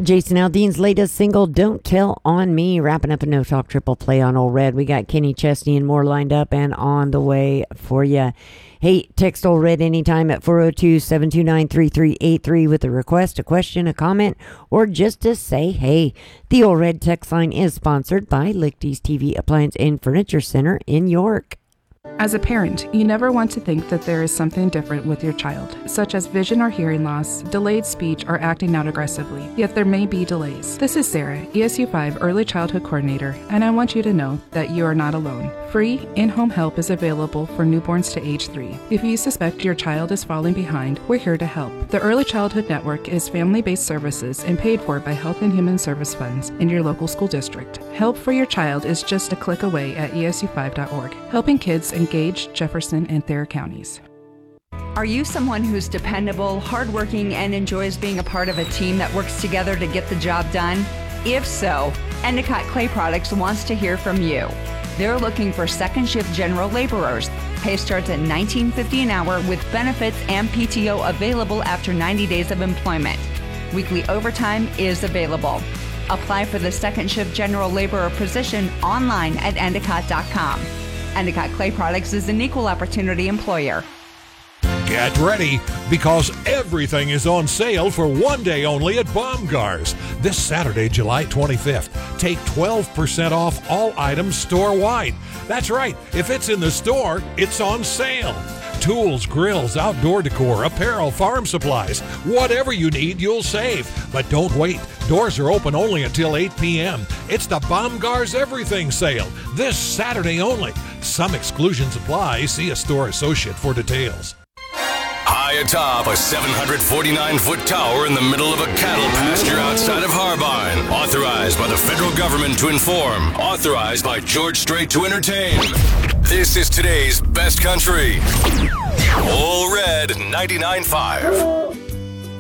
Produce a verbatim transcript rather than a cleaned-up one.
Jason Aldean's latest single, Don't Tell on Me, wrapping up a No Talk triple play on Old Red. We got Kenny Chesney and more lined up and on the way for you. Hey, text Old Red anytime at four oh two, seven two nine, three three eight three with a request, a question, a comment, or just to say hey. The Old Red text line is sponsored by Lichty's T V Appliance and Furniture Center in York. As a parent, you never want to think that there is something different with your child, such as vision or hearing loss, delayed speech, or acting out aggressively. Yet there may be delays. This is Sarah, E S U five Early Childhood Coordinator, and I want you to know that you are not alone. Free in-home help is available for newborns to age three. If you suspect your child is falling behind, we're here to help. The Early Childhood Network is family-based services and paid for by Health and Human Service funds in your local school district. Help for your child is just a click away at E S U five dot org, helping kids in Gage, Jefferson, and Thayer counties. Are you someone who's dependable, hardworking, and enjoys being a part of a team that works together to get the job done? If so, Endicott Clay Products wants to hear from you. They're looking for second shift general laborers. Pay starts at nineteen fifty an hour with benefits and P T O available after ninety days of employment. Weekly overtime is available. Apply for the second shift general laborer position online at endicott dot com. Endicott Clay Products is an equal opportunity employer. Get ready, because everything is on sale for one day only at Baumgars. This Saturday, July twenty-fifth, take twelve percent off all items store-wide. That's right, if it's in the store, it's on sale. Tools, grills, outdoor decor, apparel, farm supplies, whatever you need, you'll save. But don't wait. Doors are open only until eight p.m. It's the Baumgars Everything Sale, this Saturday only. Some exclusions apply. See a store associate for details. High atop a seven hundred forty-nine foot tower in the middle of a cattle pasture outside of Harbine. Authorized by the federal government to inform. Authorized by George Strait to entertain. This is today's best country. All Red ninety-nine point five.